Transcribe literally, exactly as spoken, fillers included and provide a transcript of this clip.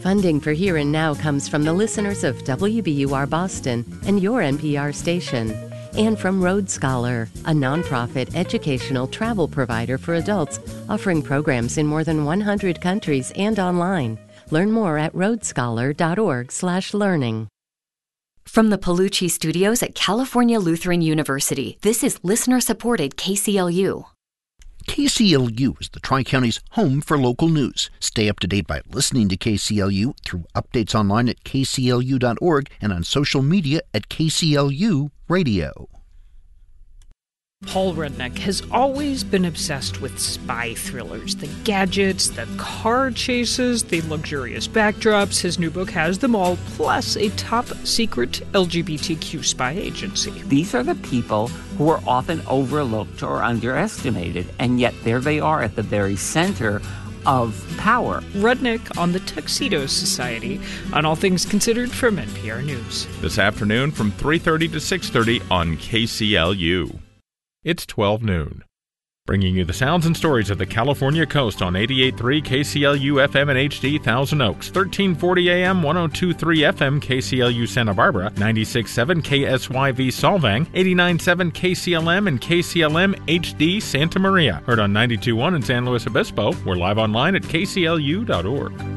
Funding for Here and Now comes from the listeners of W B U R Boston and your N P R station, and from Road Scholar, a nonprofit educational travel provider for adults offering programs in more than one hundred countries and online. Learn more at road scholar dot org slash learning. From the Palucci Studios at California Lutheran University, this is listener-supported K C L U. K C L U is the Tri-County's home for local news. Stay up to date by listening to K C L U through updates online at k c l u dot org and on social media at K C L U Radio. Paul Rudnick has always been obsessed with spy thrillers. The gadgets, the car chases, the luxurious backdrops. His new book has them all, plus a top-secret L G B T Q spy agency. These are the people who are often overlooked or underestimated, and yet there they are at the very center of power. Rudnick on the Tuxedo Society, on All Things Considered from N P R News. This afternoon from three thirty to six thirty on K C L U. It's twelve noon. Bringing you the sounds and stories of the California coast on eighty-eight point three K C L U F M and H D Thousand Oaks, thirteen forty A M, one oh two point three F M K C L U Santa Barbara, ninety-six point seven K S Y V Solvang, eighty-nine point seven K C L M and K C L M H D Santa Maria. Heard on ninety-two point one in San Luis Obispo. We're live online at k c l u dot org.